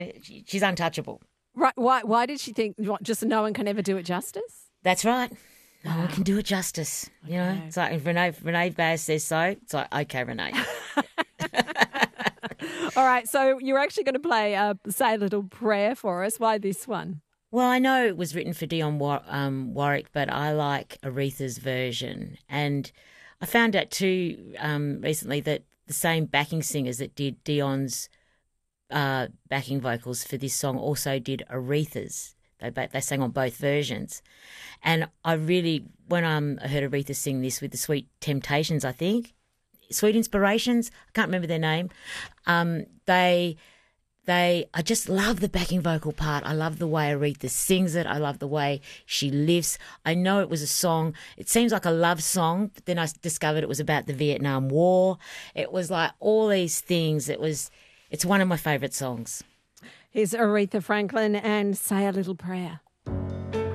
She's untouchable. Right. Why did she think just no one can ever do it justice? That's right. No one can do it justice. You know, it's like if Renee Baz says so, it's like, okay, Renee. All right. So you're actually going to play Say a Little Prayer for us. Why this one? Well, I know it was written for Dionne Warwick, but I like Aretha's version. And I found out too recently that the same backing singers that did Dionne's backing vocals for this song also did Aretha's. They sang on both versions. And I really, when I heard Aretha sing this with the Sweet Temptations, I think, Sweet Inspirations, I can't remember their name, I just love the backing vocal part. I love the way Aretha sings it. I love the way she lifts. I know it was a song. It seems like a love song, but then I discovered it was about the Vietnam War. It was like all these things. It's one of my favourite songs. Here's Aretha Franklin and Say a Little Prayer.